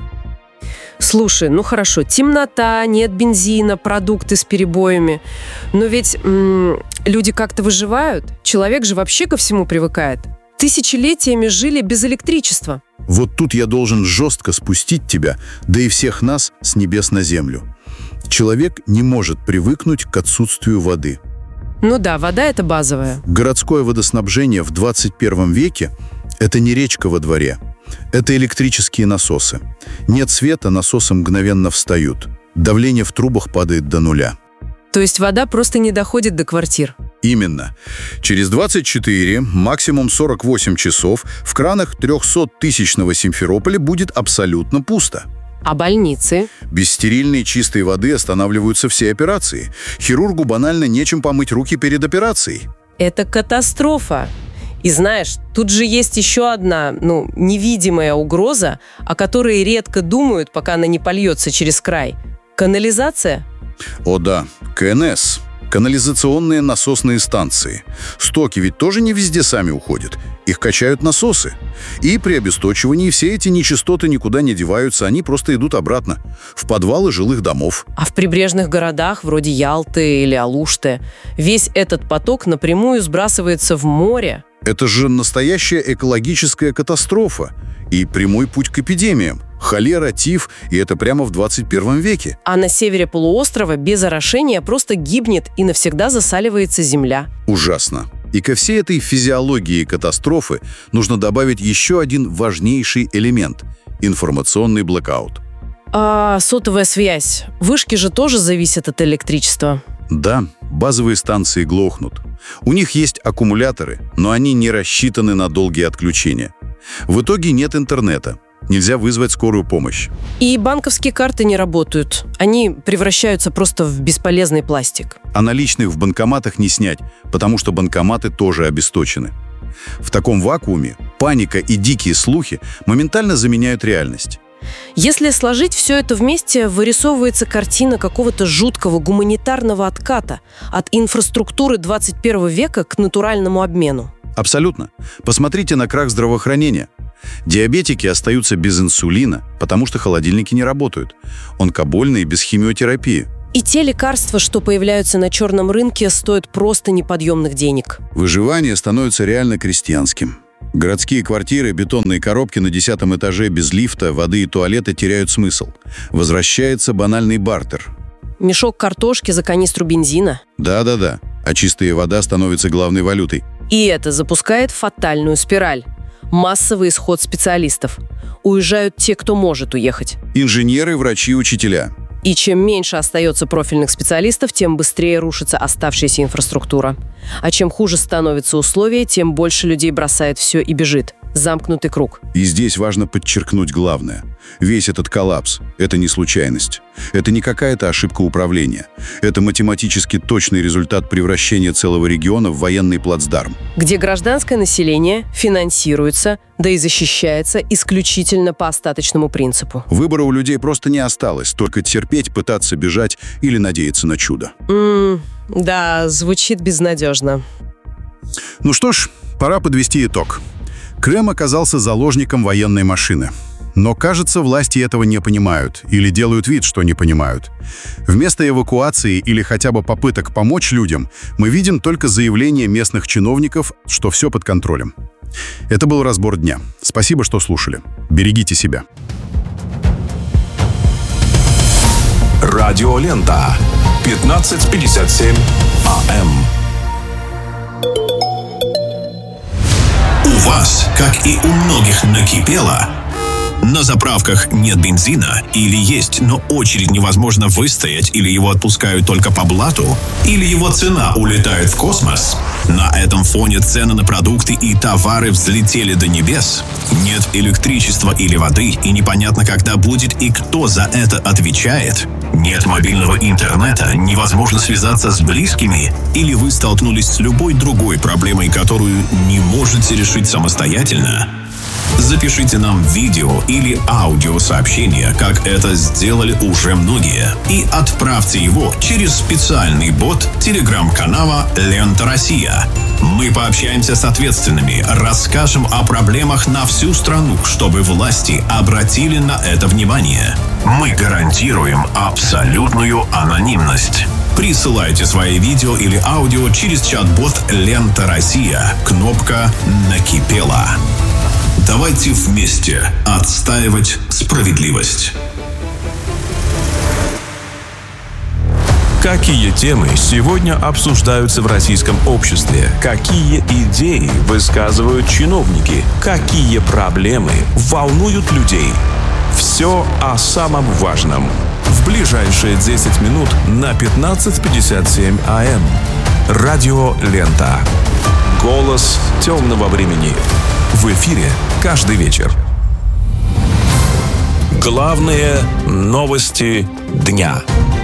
Слушай, ну хорошо, темнота, нет бензина, продукты с перебоями. Но ведь м- люди как-то выживают. Человек же вообще ко всему привыкает. Тысячелетиями жили без электричества. Вот тут я должен жестко спустить тебя, да и всех нас с небес на землю. Человек не может привыкнуть к отсутствию воды. Ну да, вода – это базовая. Городское водоснабжение в двадцать первом веке – это не речка во дворе. Это электрические насосы. Нет света, насосы мгновенно встают. Давление в трубах падает до нуля. То есть вода просто не доходит до квартир? Именно. Через двадцать четыре, максимум сорок восемь часов в кранах трехсоттысячного Симферополя будет абсолютно пусто. А больницы? Без стерильной чистой воды останавливаются все операции. Хирургу банально нечем помыть руки перед операцией. Это катастрофа. И знаешь, тут же есть еще одна, ну, невидимая угроза, о которой редко думают, пока она не польется через край. Канализация? О да, КНС. Канализационные насосные станции. Стоки ведь тоже не везде сами уходят. Их качают насосы. И при обесточивании все эти нечистоты никуда не деваются, они просто идут обратно, в подвалы жилых домов. А в прибрежных городах, вроде Ялты или Алушты, весь этот поток напрямую сбрасывается в море. Это же настоящая экологическая катастрофа и прямой путь к эпидемиям. Холера, тиф, и это прямо в двадцать первом веке. А на севере полуострова без орошения просто гибнет и навсегда засаливается земля. Ужасно. И ко всей этой физиологии катастрофы нужно добавить еще один важнейший элемент – информационный блэкаут. А сотовая связь. Вышки же тоже зависят от электричества. Да, базовые станции глохнут. У них есть аккумуляторы, но они не рассчитаны на долгие отключения. В итоге нет интернета. Нельзя вызвать скорую помощь. И банковские карты не работают. Они превращаются просто в бесполезный пластик. А наличных в банкоматах не снять, потому что банкоматы тоже обесточены. В таком вакууме паника и дикие слухи моментально заменяют реальность. Если сложить все это вместе, вырисовывается картина какого-то жуткого гуманитарного отката от инфраструктуры двадцать первого века к натуральному обмену. Абсолютно. Посмотрите на крах здравоохранения. Диабетики остаются без инсулина, потому что холодильники не работают. Онкобольные без химиотерапии. И те лекарства, что появляются на черном рынке, стоят просто неподъемных денег. Выживание становится реально крестьянским. Городские квартиры, бетонные коробки на десятом этаже без лифта, воды и туалета теряют смысл. Возвращается банальный бартер. Мешок картошки за канистру бензина. Да-да-да. А чистая вода становится главной валютой. И это запускает фатальную спираль. Массовый исход специалистов. Уезжают те, кто может уехать. Инженеры, врачи, учителя. И чем меньше остается профильных специалистов, тем быстрее рушится оставшаяся инфраструктура. А чем хуже становятся условия, тем больше людей бросает все и бежит. Замкнутый круг. И здесь важно подчеркнуть главное. Весь этот коллапс – это не случайность. Это не какая-то ошибка управления. Это математически точный результат превращения целого региона в военный плацдарм. Где гражданское население финансируется, да и защищается исключительно по остаточному принципу. Выбора у людей просто не осталось. Только терпеть, пытаться бежать или надеяться на чудо. Mm, да, звучит безнадежно. Ну что ж, пора подвести итог. Крым оказался заложником военной машины. Но, кажется, власти этого не понимают или делают вид, что не понимают. Вместо эвакуации или хотя бы попыток помочь людям мы видим только заявления местных чиновников, что все под контролем. Это был разбор дня. Спасибо, что слушали. Берегите себя. Радиолента. пятнадцать пятьдесят семь АМ. У вас, как и у многих, накипело. На заправках нет бензина или есть, но очередь невозможно выстоять, или его отпускают только по блату, или его цена улетает в космос. На этом фоне цены на продукты и товары взлетели до небес. Нет электричества или воды, и непонятно, когда будет и кто за это отвечает. Нет мобильного интернета, невозможно связаться с близкими, или вы столкнулись с любой другой проблемой, которую не можете решить самостоятельно. Запишите нам видео или аудиосообщение, как это сделали уже многие, и отправьте его через специальный бот телеграм-канала «Лента Россия». Мы пообщаемся с ответственными, расскажем о проблемах на всю страну, чтобы власти обратили на это внимание. Мы гарантируем абсолютную анонимность. Присылайте свои видео или аудио через чат-бот «Лента Россия». Кнопка «Накипело». Давайте вместе отстаивать справедливость. Какие темы сегодня обсуждаются в российском обществе? Какие идеи высказывают чиновники? Какие проблемы волнуют людей? Все о самом важном. В ближайшие десять минут на пятнадцать пятьдесят семь АМ. Радио Лента. Голос темного времени. В эфире каждый вечер. Главные новости дня.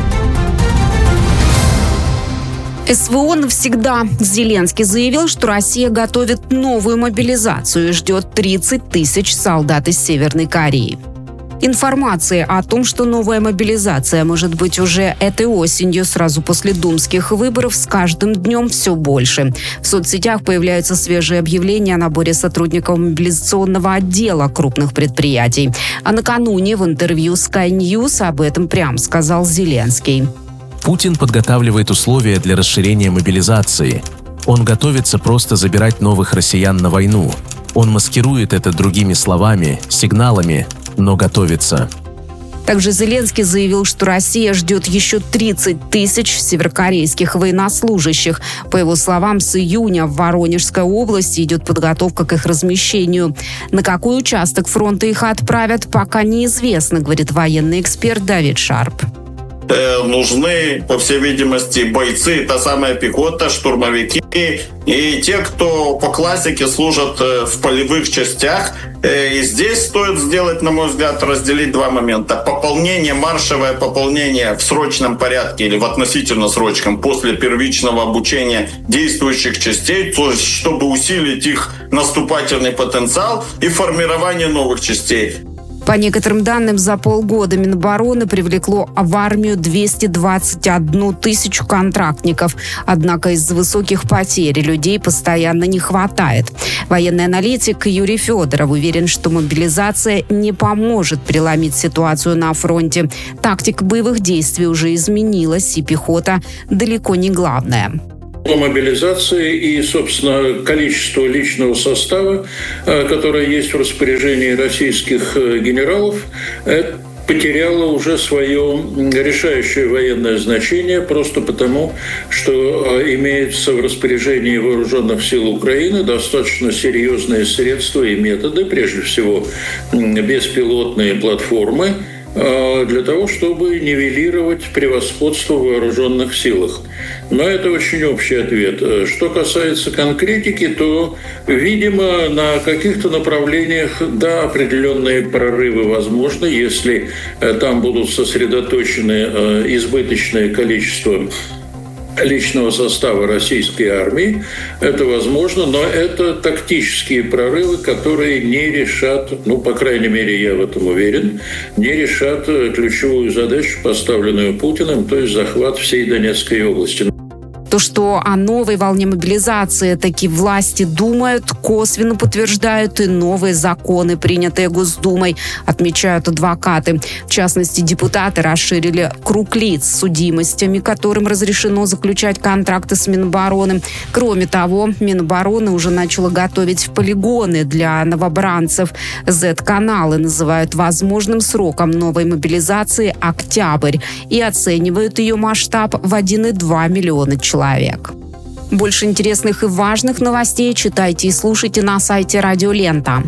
СВО навсегда. Зеленский заявил, что Россия готовит новую мобилизацию и ждет тридцать тысяч солдат из Северной Кореи. Информация о том, что новая мобилизация может быть уже этой осенью, сразу после думских выборов, с каждым днем все больше. В соцсетях появляются свежие объявления о наборе сотрудников мобилизационного отдела крупных предприятий. А накануне в интервью Sky News об этом прям сказал Зеленский. Путин подготавливает условия для расширения мобилизации. Он готовится просто забирать новых россиян на войну. Он маскирует это другими словами, сигналами, но готовится. Также Зеленский заявил, что Россия ждет еще тридцать тысяч северокорейских военнослужащих. По его словам, с июня в Воронежской области идет подготовка к их размещению. На какой участок фронта их отправят, пока неизвестно, говорит военный эксперт Давид Шарп. э, нужны, по всей видимости, бойцы, та самая пехота, штурмовики и те, кто по классике служат э, в полевых частях. Э, и здесь стоит сделать, на мой взгляд, разделить два момента. Пополнение, маршевое пополнение в срочном порядке или в относительно срочном после первичного обучения действующих частей, то есть чтобы усилить их наступательный потенциал и формирование новых частей. По некоторым данным, за полгода Минобороны привлекло в армию двести двадцать одну тысячу контрактников. Однако из-за высоких потерь людей постоянно не хватает. Военный аналитик Юрий Федоров уверен, что мобилизация не поможет преломить ситуацию на фронте. Тактика боевых действий уже изменилась, и пехота далеко не главная. По мобилизации и, собственно, количество личного состава, которое есть в распоряжении российских генералов, потеряло уже свое решающее военное значение просто потому, что имеется в распоряжении вооруженных сил Украины достаточно серьезные средства и методы, прежде всего беспилотные платформы, для того, чтобы нивелировать превосходство в вооруженных силах. Но это очень общий ответ. Что касается конкретики, то, видимо, на каких-то направлениях, да, определенные прорывы возможны, если там будут сосредоточены избыточное количество личного состава российской армии. Это возможно, но это тактические прорывы, которые не решат, ну, по крайней мере, я в этом уверен, не решат ключевую задачу, поставленную Путиным, то есть захват всей Донецкой области. То, что о новой волне мобилизации таки власти думают, косвенно подтверждают и новые законы, принятые Госдумой, отмечают адвокаты. В частности, депутаты расширили круг лиц с судимостями, которым разрешено заключать контракты с Минобороны. Кроме того, Минобороны уже начала готовить полигоны для новобранцев. зет-каналы называют возможным сроком новой мобилизации октябрь и оценивают ее масштаб в один и два миллиона человек. Человек. Больше интересных и важных новостей читайте и слушайте на сайте Радио Лента.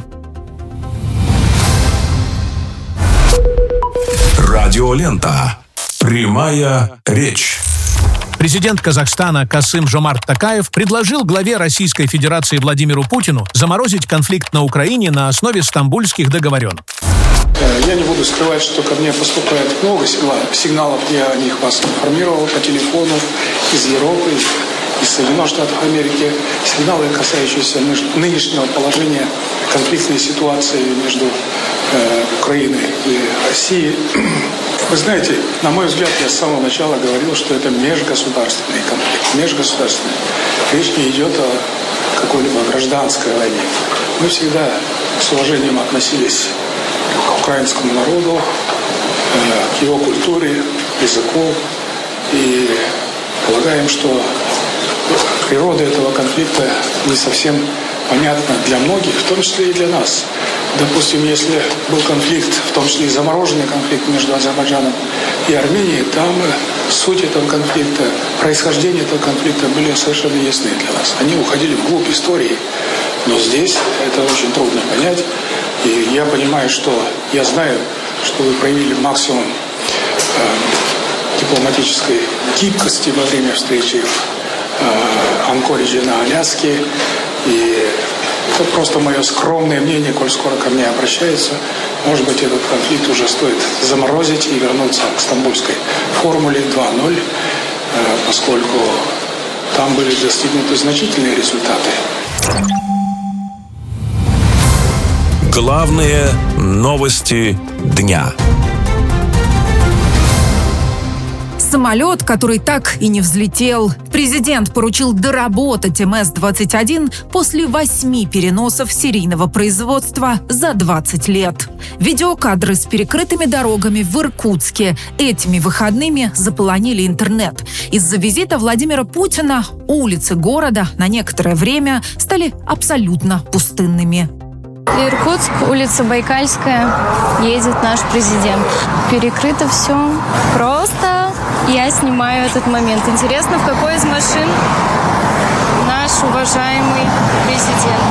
Радио Лента. Прямая речь. Президент Казахстана Касым-Жомарт Токаев предложил главе Российской Федерации Владимиру Путину заморозить конфликт на Украине на основе стамбульских договоренностей. Я не буду скрывать, что ко мне поступает много сигналов, я о них вас информировал по телефону из Европы, из Соединенных Штатов Америки. Сигналы, касающиеся нынешнего положения конфликтной ситуации между э, Украиной и Россией. Вы знаете, на мой взгляд, я с самого начала говорил, что это межгосударственный конфликт. Межгосударственный. Речь не идет о какой-либо гражданской войне. Мы всегда с уважением относились к украинскому народу, к его культуре, языку. И полагаем, что природа этого конфликта не совсем понятна для многих, в том числе и для нас. Допустим, если был конфликт, в том числе и замороженный конфликт между Азербайджаном и Арменией, там суть этого конфликта, происхождение этого конфликта были совершенно ясны для нас. Они уходили вглубь истории, но здесь это очень трудно понять. И я понимаю, что я знаю, что вы проявили максимум э, дипломатической гибкости во время встречи в э, Анкоридже на Аляске. И это просто мое скромное мнение, коль скоро ко мне обращаются. Может быть, этот конфликт уже стоит заморозить и вернуться к стамбульской формуле два ноль, э, поскольку там были достигнуты значительные результаты. Главные новости дня. Самолет, который так и не взлетел. Президент поручил доработать эм эс двадцать один после восьми переносов серийного производства за двадцать лет. Видеокадры с перекрытыми дорогами в Иркутске этими выходными заполонили интернет. Из-за визита Владимира Путина улицы города на некоторое время стали абсолютно пустынными. Иркутск, улица Байкальская, едет наш президент. Перекрыто все. Просто я снимаю этот момент. Интересно, в какой из машин наш уважаемый президент.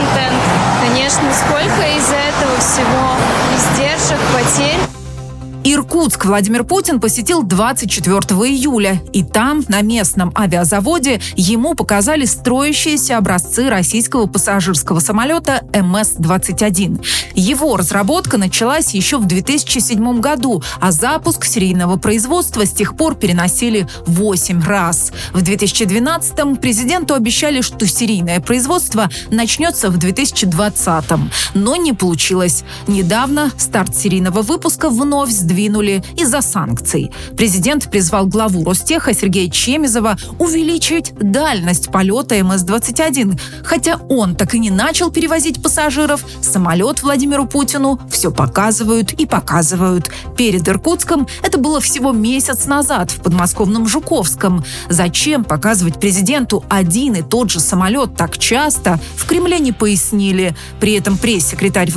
Шок-контент. Конечно, сколько из-за этого всего издержек, потерь. Иркутск Владимир Путин посетил двадцать четвёртого июля, и там, на местном авиазаводе, ему показали строящиеся образцы российского пассажирского самолета эм эс двадцать один. Его разработка началась еще в две тысячи седьмом году, а запуск серийного производства с тех пор переносили восемь раз. В две тысячи двенадцатом президенту обещали, что серийное производство начнется в две тысячи двадцатом, но не получилось. Недавно старт серийного выпуска вновь сдвинули из-за санкций. Президент призвал главу Ростеха Сергея Чемизова увеличить дальность полета эм эс двадцать один. Хотя он так и не начал перевозить пассажиров, самолет Владимиру Путину все показывают и показывают. Перед Иркутском это было всего месяц назад в подмосковном Жуковском. Зачем показывать президенту один и тот же самолет так часто, в Кремле не пояснили. При этом пресс-секретарь